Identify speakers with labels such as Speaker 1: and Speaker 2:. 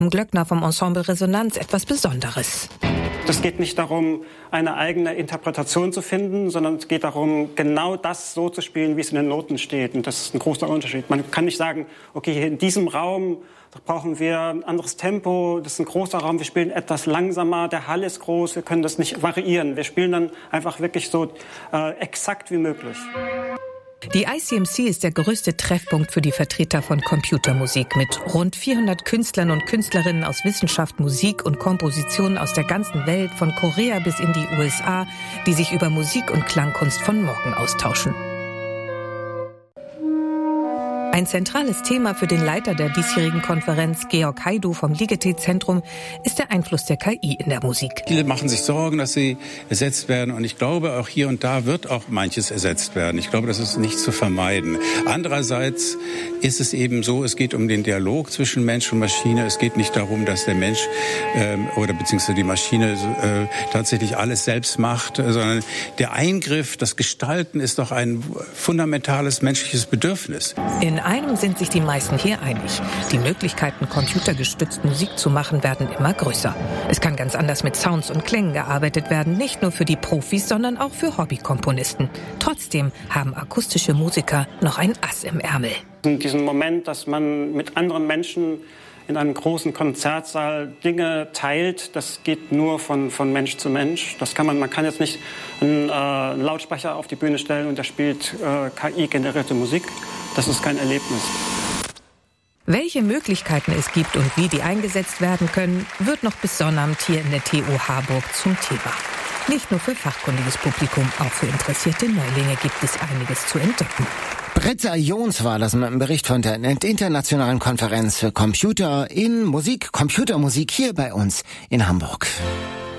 Speaker 1: Glöckner vom Ensemble Resonanz etwas Besonderes.
Speaker 2: Es geht nicht darum, eine eigene Interpretation zu finden, sondern es geht darum, genau das so zu spielen, wie es in den Noten steht. Und das ist ein großer Unterschied. Man kann nicht sagen, okay, hier in diesem Raum brauchen wir ein anderes Tempo, das ist ein großer Raum, wir spielen etwas langsamer, der Hall ist groß, wir können das nicht variieren. Wir spielen dann einfach wirklich so exakt wie möglich.
Speaker 1: Die ICMC ist der größte Treffpunkt für die Vertreter von Computermusik mit rund 400 Künstlern und Künstlerinnen aus Wissenschaft, Musik und Komposition aus der ganzen Welt, von Korea bis in die USA, die sich über Musik und Klangkunst von morgen austauschen. Ein zentrales Thema für den Leiter der diesjährigen Konferenz, Georg Haidu vom Ligeti-Zentrum, ist der Einfluss der KI in der Musik.
Speaker 3: Viele machen sich Sorgen, dass sie ersetzt werden. Und ich glaube, auch hier und da wird auch manches ersetzt werden. Ich glaube, das ist nicht zu vermeiden. Andererseits ist es eben so, es geht um den Dialog zwischen Mensch und Maschine. Es geht nicht darum, dass der Mensch oder beziehungsweise die Maschine tatsächlich alles selbst macht, sondern der Eingriff, das Gestalten ist doch ein fundamentales menschliches Bedürfnis.
Speaker 1: In einem sind sich die meisten hier einig. Die Möglichkeiten, computergestützt Musik zu machen, werden immer größer. Es kann ganz anders mit Sounds und Klängen gearbeitet werden, nicht nur für die Profis, sondern auch für Hobbykomponisten. Trotzdem haben akustische Musiker noch ein Ass im Ärmel.
Speaker 2: In diesem Moment, dass man mit anderen Menschen in einem großen Konzertsaal Dinge teilt, das geht nur von Mensch zu Mensch. Man kann jetzt nicht einen Lautsprecher auf die Bühne stellen und der spielt KI-generierte Musik. Das ist kein Erlebnis.
Speaker 1: Welche Möglichkeiten es gibt und wie die eingesetzt werden können, wird noch bis Sonnabend hier in der TU Harburg zum Thema. Nicht nur für fachkundiges Publikum, auch für interessierte Neulinge gibt es einiges zu entdecken.
Speaker 4: Britta Jons war das mit einem Bericht von der Internationalen Konferenz für Computermusik hier bei uns in Hamburg.